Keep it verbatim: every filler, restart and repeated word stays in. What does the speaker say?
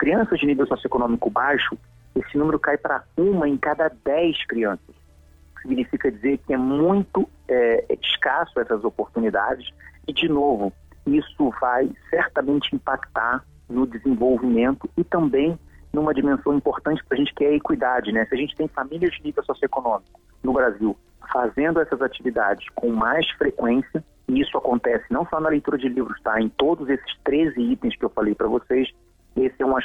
crianças de nível socioeconômico baixo, esse número cai para uma em cada dez crianças. Significa dizer que é muito é, escasso essas oportunidades e, de novo, isso vai certamente impactar no desenvolvimento e também numa dimensão importante para a gente, que é a equidade, né? Se a gente tem famílias de nível socioeconômico no Brasil fazendo essas atividades com mais frequência, e isso acontece não só na leitura de livros, tá? Em todos esses treze itens que eu falei para vocês, esse é um